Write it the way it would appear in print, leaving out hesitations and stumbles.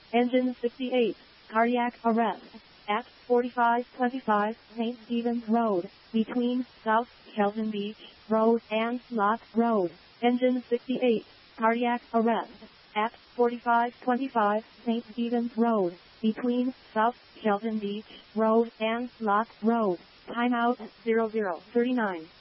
Engine 68, cardiac arrest, at 4525 St. Stephen's Road, between South Shelton Beach Road and Lock Road. Engine 68, cardiac arrest, at 4525 St. Stephen's Road, between South Shelton Beach Road and Lock Road. Timeout 0039.